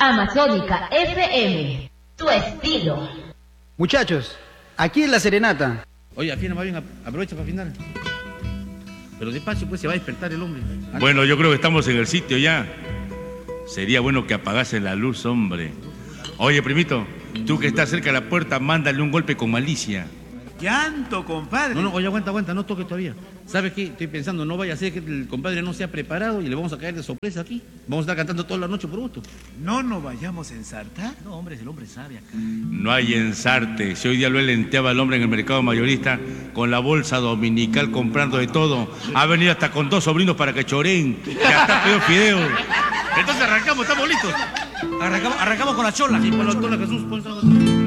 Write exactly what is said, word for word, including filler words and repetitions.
Amazónica F M, tu estilo. Muchachos, aquí es la serenata. Oye, afina más bien, aprovecha para afinar. Pero despacio, pues se va a despertar el hombre. Bueno, yo creo que estamos en el sitio ya. Sería bueno que apagase la luz, hombre. Oye, primito, tú que estás cerca de la puerta, mándale un golpe con malicia. Llanto, compadre. No, no, oye, aguanta, aguanta, no toques todavía. ¿Sabes qué? Estoy pensando, no vaya a ser que el compadre no sea preparado y le vamos a caer de sorpresa aquí. Vamos a estar cantando toda la noche por gusto. ¿No nos vayamos a ensartar? No, hombre, el hombre sabe acá. No hay ensarte. Si hoy día lo lenteaba el hombre en el mercado mayorista con la bolsa dominical comprando de todo. Ha venido hasta con dos sobrinos para que choreen. Ya está pedido fideo. Entonces arrancamos, estamos listos. Arrancamos, arrancamos con la chola. Sí, por la chola, Jesús, pon esa-